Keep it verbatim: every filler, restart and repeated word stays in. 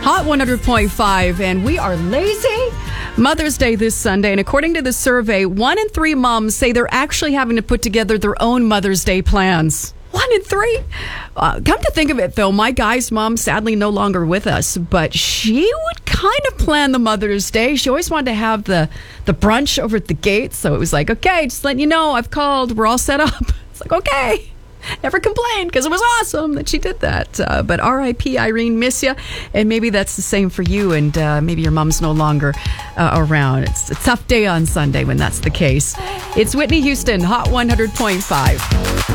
Hot one hundred point five, and we are lazy. Mother's Day this Sunday, and according to the survey, one in three moms say they're actually having to put together their own Mother's Day plans. One in three? Uh, come to think of it, though, my guy's mom sadly no longer with us, but she would kind of plan the Mother's Day. She always wanted to have the, the brunch over at the gate, so it was like, okay, just letting you know, I've called, we're all set up. It's like, okay. Never complained because it was awesome that she did that. Uh, but R I P Irene, miss you. And maybe that's the same for you, and uh, maybe your mom's no longer uh, around. It's a tough day on Sunday when that's the case. It's Whitney Houston, Hot one hundred point five.